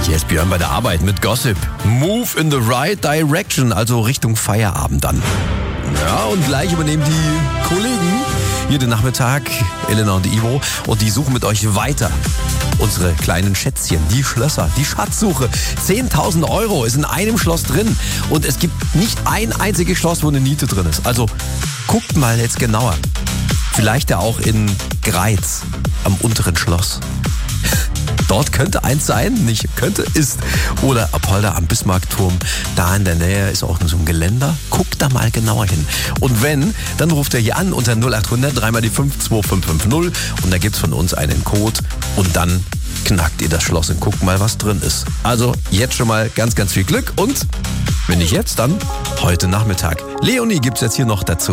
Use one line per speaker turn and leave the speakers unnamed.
Hier ist Björn bei der Arbeit mit Gossip. Move in the right direction, also Richtung Feierabend dann. Ja, und gleich übernehmen die Kollegen hier den Nachmittag, Elena und Ivo, und die suchen mit euch weiter. Unsere kleinen Schätzchen, die Schlösser, die Schatzsuche. 10.000 Euro ist in einem Schloss drin und es gibt nicht ein einziges Schloss, wo eine Niete drin ist. Also guckt mal jetzt genauer. Vielleicht ja auch in Greiz am unteren Schloss. Dort könnte eins sein, nicht könnte, ist. Oder Apolda am Bismarckturm. Da in der Nähe ist auch so ein Geländer. Guckt da mal genauer hin. Und wenn, dann ruft er hier an unter 0800 3 die 5 2550 und da gibt's von uns einen Code und dann knackt ihr das Schloss und guckt mal, was drin ist. Also jetzt schon mal ganz, ganz viel Glück und wenn nicht jetzt, dann heute Nachmittag. Leonie gibt's jetzt hier noch dazu.